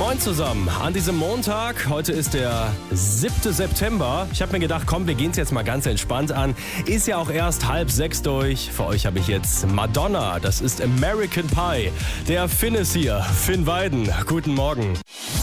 Moin zusammen an diesem Montag. Heute ist der 7. September. Ich habe mir gedacht, komm, wir gehen es jetzt mal ganz entspannt an. Ist ja auch erst 5:30 durch. Für euch habe ich jetzt Madonna. Das ist American Pie. Der Finn ist hier. Finn Weiden. Guten Morgen.